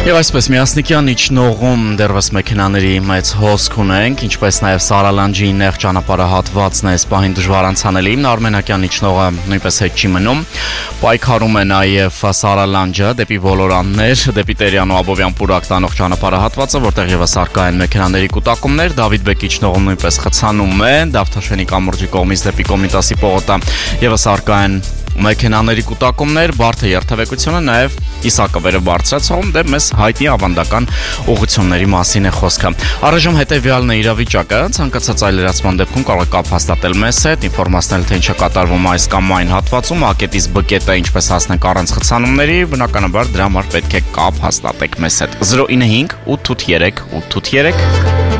Եվ այսպես միասնիկյան իջնողում դեռևս մեքենաների մեծ հոսք ունենք, ինչպես նաև Սարալանջի նեղ ճանապարհահատվածն է սպահին դժվար անցանելի, Արմենակյան իջնողը նույնպես հետ չի մնում, պայքարում է նաև Սարալանջը դեպի Ոլորաններ, դեպի Տերյան ու Աբովյան պուրակ տանող ճանապարհահատվածը, որտեղ եւս առկա են մեքենաների կուտակումներ, Դավիթ Բեկ իջնողում նույնպես խցանում է, Դավթաշենի կամուրջի կողմից դեպի Կոմիտասի պողոտա եւս առկա են մեքենաների կուտակումներ, բարդ է երթևեկությունը, նաև Իսակավերը բարձրացողում դե մեզ հայտնի ավանդական ուղղությունների մասին է խոսքը։ Առայժմ հետևյալն է իրավիճակը, ցանկացած այլ լրացման դեպքում կարող եք կապ հաստատել մեզ հետ, ինֆորմացնել թե ինչ է կատարվում այս կամ այն հատվածում, ակետից բկետը ինչպես հասնենք առանց խցանումների, բնականաբար դրա համար պետք է կապ հաստատեք մեզ հետ։ 095 883 883